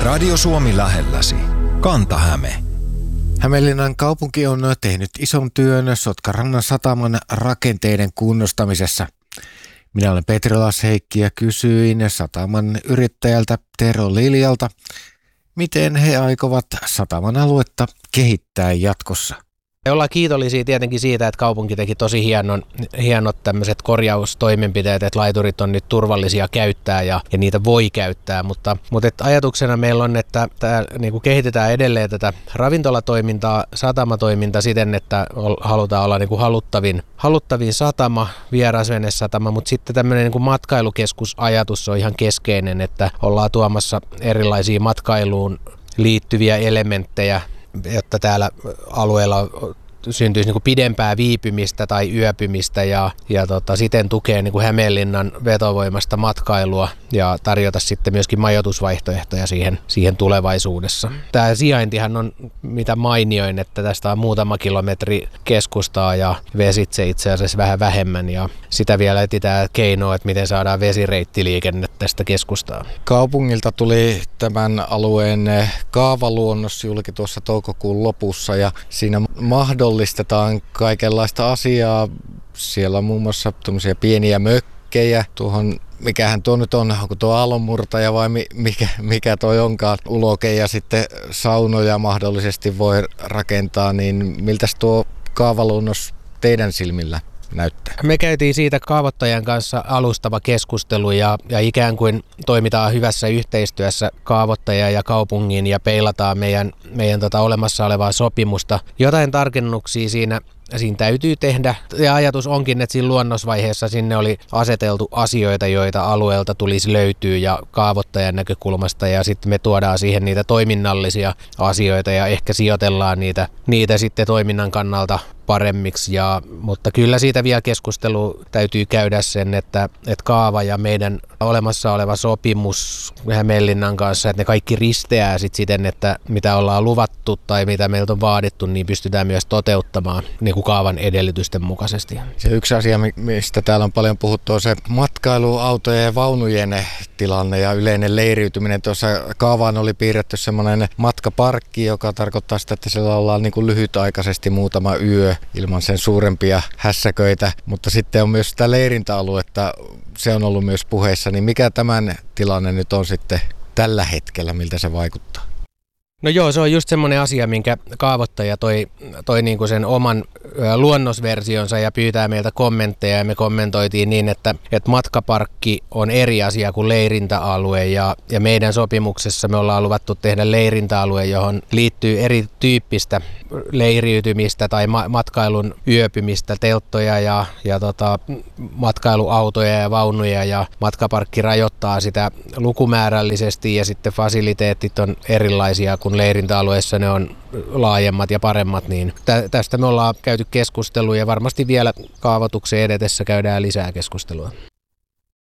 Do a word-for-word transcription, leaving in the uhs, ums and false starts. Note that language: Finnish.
Radio Suomi lähelläsi. Kanta-Häme. Hämeenlinnan kaupunki on tehnyt ison työn Sotkarannan sataman rakenteiden kunnostamisessa. Minä olen Petri Lass-Heikki ja kysyin sataman yrittäjältä Tero Liljalta, miten he aikovat sataman aluetta kehittää jatkossa. Me ollaan kiitollisia tietenkin siitä, että kaupunki teki tosi hienon, hienot tämmöiset korjaustoimenpiteet, että laiturit on nyt turvallisia käyttää ja, ja niitä voi käyttää, mutta, mutta että ajatuksena meillä on, että tää, niin kuin kehitetään edelleen tätä ravintolatoimintaa, satamatoimintaa siten, että halutaan olla niin kuin haluttavin, haluttavin satama, vierasvenesatama, mutta sitten tämmöinen niin kuin matkailukeskusajatus on ihan keskeinen, että ollaan tuomassa erilaisia matkailuun liittyviä elementtejä, jotta täällä alueella syntyisi niin kuin pidempää viipymistä tai yöpymistä ja, ja tota, siten tukee niin kuin Hämeenlinnan vetovoimasta matkailua ja tarjota sitten myöskin majoitusvaihtoehtoja siihen, siihen tulevaisuudessa. Tämä sijaintihan on mitä mainioin, että tästä on muutama kilometri keskustaa ja vesitse itse asiassa vähän vähemmän ja sitä vielä etsitään keinoa, että miten saadaan vesireittiliikenne tästä keskustaan. Kaupungilta tuli tämän alueen kaavaluonnos julki tuossa toukokuun lopussa ja siinä mahdollistetaan Mahdollistetaan kaikenlaista asiaa. Siellä on muun muassa tuommoisia pieniä mökkejä. Tuohon, mikähän tuo nyt on, onko tuo aallonmurtaja vai mikä, mikä toi onkaan, uloke ja sitten saunoja mahdollisesti voi rakentaa, niin miltäs tuo kaavaluonnos teidän silmillä näyttää? Me käytiin siitä kaavoittajan kanssa alustava keskustelu ja, ja ikään kuin toimitaan hyvässä yhteistyössä kaavoittajan ja kaupungin ja peilataan meidän, meidän tota olemassa olevaa sopimusta. Jotain tarkennuksia siinä, siinä täytyy tehdä ja ajatus onkin, että siinä luonnosvaiheessa sinne oli aseteltu asioita, joita alueelta tulisi löytyä ja kaavoittajan näkökulmasta ja sitten me tuodaan siihen niitä toiminnallisia asioita ja ehkä sijoitellaan niitä, niitä sitten toiminnan kannalta paremmiksi, ja, mutta kyllä siitä vielä keskustelu täytyy käydä sen, että, että kaava ja meidän olemassa oleva sopimus Hämeenlinnan kanssa, että ne kaikki risteää sit siten, että mitä ollaan luvattu tai mitä meiltä on vaadittu, niin pystytään myös toteuttamaan niin kuin kaavan edellytysten mukaisesti. Se yksi asia, mistä täällä on paljon puhuttu, on se matkailuautojen ja vaunujen tilanne ja yleinen leiriytyminen. Tuossa kaavaan oli piirretty semmoinen matkaparkki, joka tarkoittaa sitä, että siellä ollaan niin kuin lyhytaikaisesti muutama yö ilman sen suurempia hässäköitä, mutta sitten on myös sitä leirintäaluetta, se on ollut myös puheissa, niin mikä tämän tilanne nyt on sitten tällä hetkellä, miltä se vaikuttaa? No joo, se on just semmoinen asia, minkä kaavoittaja toi, toi niinku sen oman luonnosversionsa ja pyytää meiltä kommentteja ja me kommentoitiin niin, että, että matkaparkki on eri asia kuin leirintäalue ja, ja meidän sopimuksessa me ollaan luvattu tehdä leirintäalue, johon liittyy erityyppistä leiriytymistä tai ma- matkailun yöpymistä, telttoja ja, ja tota, matkailuautoja ja vaunuja ja matkaparkki rajoittaa sitä lukumäärällisesti ja sitten fasiliteetit on erilaisia kun leirintäalueessa ne on laajemmat ja paremmat, niin tä- tästä me ollaan käyty keskustelua ja varmasti vielä kaavoituksen edetessä käydään lisää keskustelua.